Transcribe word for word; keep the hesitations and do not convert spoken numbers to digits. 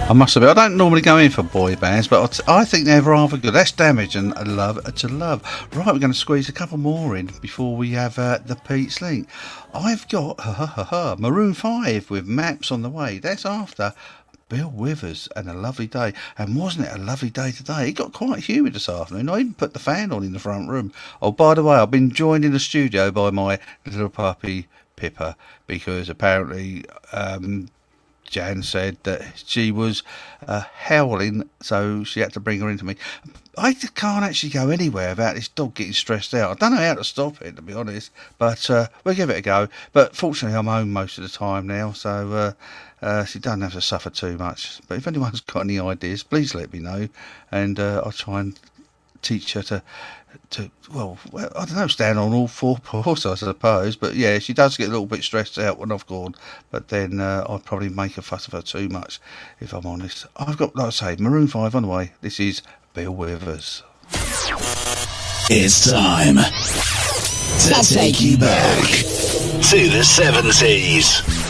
I must admit, I don't normally go in for boy bands, but I think they're rather good. That's Damage and Love to Love. Right, we're going to squeeze a couple more in before we have uh, the Pete's Link. I've got ha, ha, ha, ha, Maroon five with Maps on the Way. That's after Bill Withers and A Lovely Day. And wasn't it a lovely day today? It got quite humid this afternoon. I even put the fan on in the front room. Oh, by the way, I've been joined in the studio by my little puppy Pippa, because apparently um, Jan said that she was uh, howling, so she had to bring her into me. I can't actually go anywhere without this dog getting stressed out. I don't know how to stop it, to be honest, but uh, we'll give it a go. But fortunately, I'm home most of the time now, so uh, uh, she doesn't have to suffer too much. But if anyone's got any ideas, please let me know, and uh, I'll try and teach her to, to well, well, I don't know, stand on all four paws, I suppose. But yeah, she does get a little bit stressed out when I've gone. But then uh, I'd probably make a fuss of her too much, if I'm honest. I've got, like I say, Maroon five on the way. This is Bill Withers. It's time to take you back to the seventies.